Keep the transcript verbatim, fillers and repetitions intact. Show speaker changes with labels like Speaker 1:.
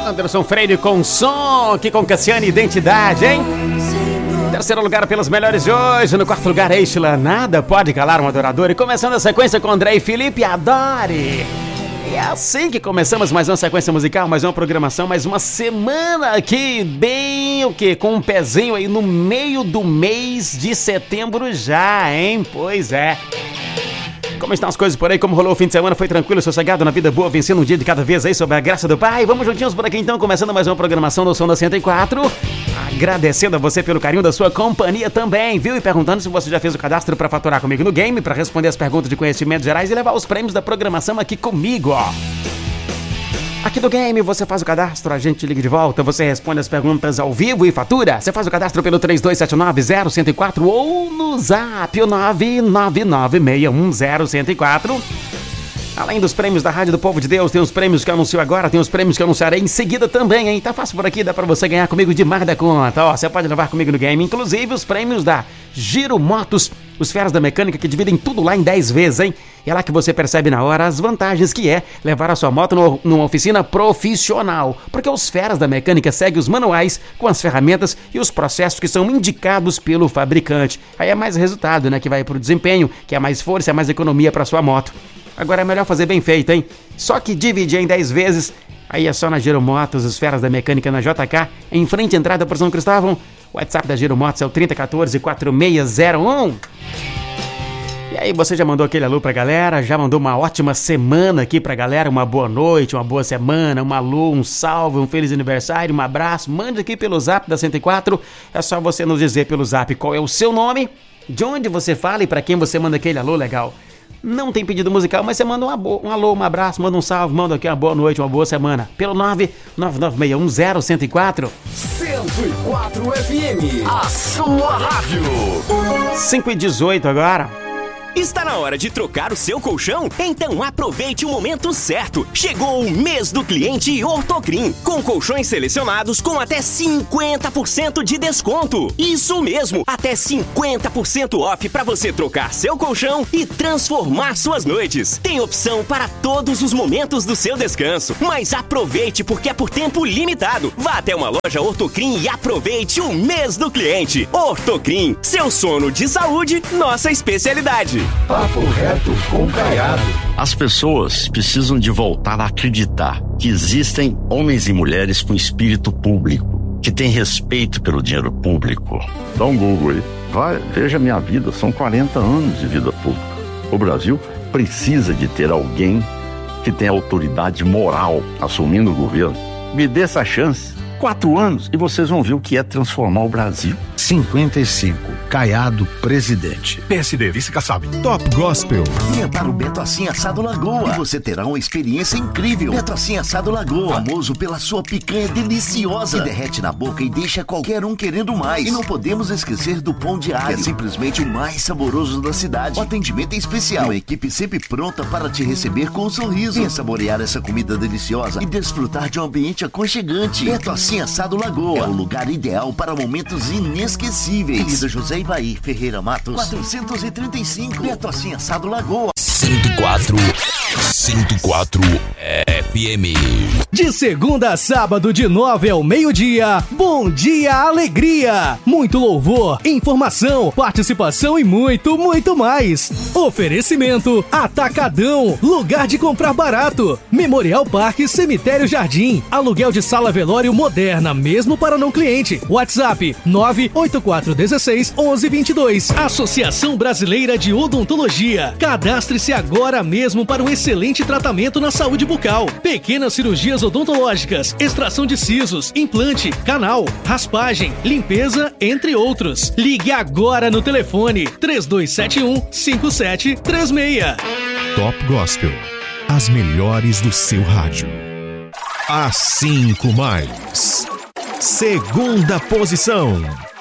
Speaker 1: Anderson Freire com som, aqui com Cassiane Identidade, hein? Terceiro lugar pelos melhores de hoje. No quarto lugar, Estila, Nada Pode Calar um Adorador. E começando a sequência com André e Felipe, Adore. E é assim que começamos mais uma sequência musical, mais uma programação, mais uma semana aqui, bem o quê? Com um pezinho aí no meio do mês de setembro já, hein? Pois é. Como estão as coisas por aí? Como rolou o fim de semana? Foi tranquilo, sossegado, na vida boa, vencendo um dia de cada vez aí, sob a graça do Pai? Vamos juntinhos por aqui então, começando mais uma programação no Som da cento e quatro. Agradecendo a você pelo carinho da sua companhia também, viu? E perguntando se você já fez o cadastro para faturar comigo no game, para responder as perguntas de conhecimentos gerais e levar os prêmios da programação aqui comigo, ó. Aqui do game, você faz o cadastro, a gente liga de volta, você responde as perguntas ao vivo e fatura. Você faz o cadastro pelo três dois sete nove zero um zero quatro ou no zap o nove nove nove seis um zero um zero quatro. Além dos prêmios da Rádio do Povo de Deus, tem os prêmios que eu anuncio agora, tem os prêmios que eu anunciarei em seguida também, hein? Tá fácil por aqui, dá pra você ganhar comigo demais da conta, ó. Você pode levar comigo no game, inclusive os prêmios da Giro Motos, os feras da mecânica que dividem tudo lá em dez vezes, hein? E é lá que você percebe na hora as vantagens que é levar a sua moto no, numa oficina profissional. Porque os feras da mecânica seguem os manuais com as ferramentas e os processos que são indicados pelo fabricante. Aí é mais resultado, né? Que vai pro desempenho, que é mais força, é mais economia pra sua moto. Agora é melhor fazer bem feito, hein? Só que dividir em dez vezes, aí é só na Giro Motos, os feras da mecânica na J K, em frente à entrada por São Cristóvão. O WhatsApp da Giro Motos é o trinta quatorze, quarenta e seis zero um. E aí, você já mandou aquele alô pra galera? Já mandou uma ótima semana aqui pra galera? Uma boa noite, uma boa semana, um alô, um salve, um feliz aniversário, um abraço. Mande aqui pelo zap da cento e quatro. É só você nos dizer pelo zap qual é o seu nome, de onde você fala e pra quem você manda aquele alô legal. Não tem pedido musical, mas você manda um, bo- um alô, um abraço, manda um salve, manda aqui uma boa noite, uma boa semana. Pelo nove nove nove seis um zero um zero quatro.
Speaker 2: cento e quatro F M, a sua rádio.
Speaker 1: cinco e dezoito agora.
Speaker 3: Está na hora de trocar o seu colchão? Então aproveite o momento certo. Chegou o mês do cliente Ortocrim, com colchões selecionados com até cinquenta por cento de desconto. Isso mesmo, até cinquenta por cento off para você trocar seu colchão e transformar suas noites. Tem opção para todos os momentos do seu descanso, mas aproveite porque é por tempo limitado. Vá até uma loja Ortocrim e aproveite o mês do cliente. Ortocrim, seu sono de saúde, nossa especialidade.
Speaker 2: Papo reto com Caiado.
Speaker 4: As pessoas precisam de voltar a acreditar que existem homens e mulheres com espírito público, que têm respeito pelo dinheiro público. Dá um Google aí. Vai, veja minha vida, são quarenta anos de vida pública. O Brasil precisa de ter alguém que tenha autoridade moral assumindo o governo. Me dê essa chance. Quatro anos e vocês vão ver o que é transformar o Brasil.
Speaker 5: cinquenta e cinco, Caiado, presidente.
Speaker 6: P S D, vice Kassab.
Speaker 5: Top Gospel.
Speaker 7: Venha para o Beto Assim Assado Lagoa e você terá uma experiência incrível. Beto Assim Assado Lagoa, famoso pela sua picanha deliciosa, que derrete na boca e deixa qualquer um querendo mais. E não podemos esquecer do pão de alho, que é simplesmente o mais saboroso da cidade. O atendimento é especial, a equipe sempre pronta para te receber com um sorriso. Venha saborear essa comida deliciosa e desfrutar de um ambiente aconchegante. Beto Assim Assado Lagoa é o lugar ideal para momentos inesquecíveis. Avenida José Ivaí Ferreira Matos, quatrocentos e trinta e cinco, Beto Assim Assado Lagoa.
Speaker 2: cento e quatro, cento e quatro F M.
Speaker 8: De segunda a sábado, de nove ao meio-dia, Bom Dia Alegria. Muito louvor, informação, participação e muito, muito mais. Oferecimento Atacadão, lugar de comprar barato. Memorial Parque Cemitério Jardim, aluguel de sala velório moderna, mesmo para não cliente. WhatsApp nove oito quatro um seis um um dois dois. Associação Brasileira de Odontologia. Cadastre-se agora mesmo para um excelente tratamento na saúde bucal. Pequenas cirurgias odontológicas, extração de sisos, implante, canal, raspagem, limpeza, entre outros. Ligue agora no telefone três dois sete um, cinco sete três seis.
Speaker 5: Top Gospel. As melhores do seu rádio. A cinco mais. Segunda posição.